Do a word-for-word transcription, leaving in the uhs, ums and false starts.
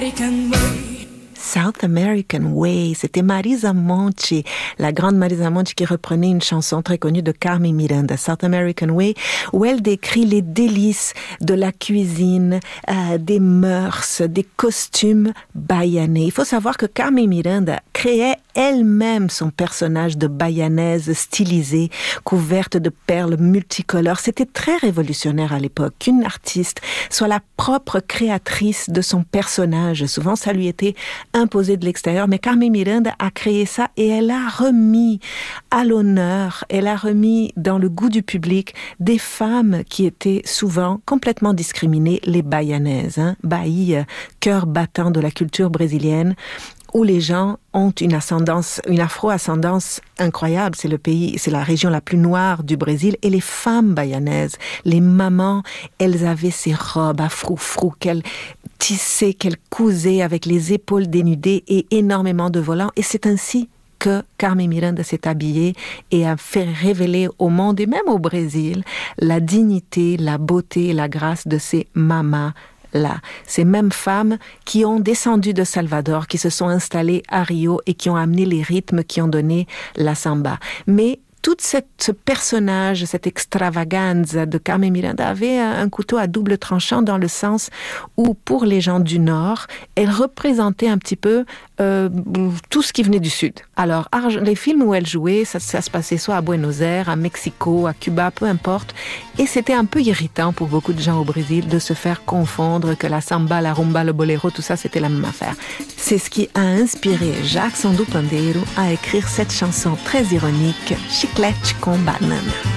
American Way. South American Way, c'était Marisa Monte, la grande Marisa Monte qui reprenait une chanson très connue de Carmen Miranda, South American Way, où elle décrit les délices de la cuisine, euh, des mœurs, des costumes baïanais. Il faut savoir que Carmen Miranda créait elle-même son personnage de baïanaise stylisée, couverte de perles multicolores. C'était très révolutionnaire à l'époque qu'une artiste soit la propre créatrice de son personnage. Souvent, ça lui était imposé de l'extérieur, mais Carmen Miranda a créé ça et elle a remis à l'honneur, elle a remis dans le goût du public des femmes qui étaient souvent complètement discriminées, les baïanaises, hein, Bahia, cœur battant de la culture brésilienne, où les gens ont une ascendance, une afro-ascendance incroyable. C'est le pays, c'est la région la plus noire du Brésil. Et les femmes baïanaises, les mamans, elles avaient ces robes à froufrou qu'elles tissaient, qu'elles cousaient avec les épaules dénudées et énormément de volants. Et c'est ainsi que Carmen Miranda s'est habillée et a fait révéler au monde et même au Brésil la dignité, la beauté et la grâce de ces mamas là, ces mêmes femmes qui ont descendu de Salvador, qui se sont installées à Rio et qui ont amené les rythmes qui ont donné la samba. Mais tout cette, ce personnage, cette extravaganza de Carmen Miranda avait un couteau à double tranchant dans le sens où, pour les gens du Nord, elle représentait un petit peu euh, tout ce qui venait du Sud. Alors, les films où elle jouait, ça, ça se passait soit à Buenos Aires, à Mexico, à Cuba, peu importe. Et c'était un peu irritant pour beaucoup de gens au Brésil de se faire confondre que la samba, la rumba, le boléro, tout ça, c'était la même affaire. C'est ce qui a inspiré Jacques Sandou Pandeiro à écrire cette chanson très ironique, Chiclete com Banana.